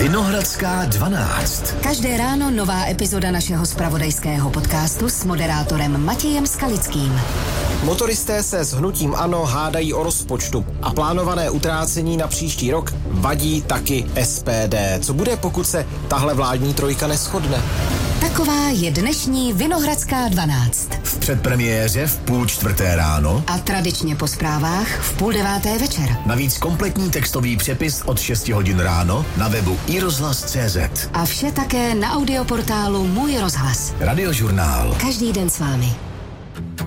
Vinohradská 12. Každé ráno nová epizoda našeho zpravodajského podcastu s moderátorem Matějem Skalickým. Motoristé se s hnutím ANO hádají o rozpočtu a plánované utrácení na příští rok vadí taky SPD. Co bude, pokud se tahle vládní trojka neshodne? Taková je dnešní Vinohradská 12. V předpremiéře v 3:30 ráno A tradičně po zprávách v 8:30 večer. navíc kompletní textový přepis od 6 hodin ráno na webu iRozhlas.cz. A vše také na audioportálu Můj rozhlas. Radiožurnál. Každý den s vámi.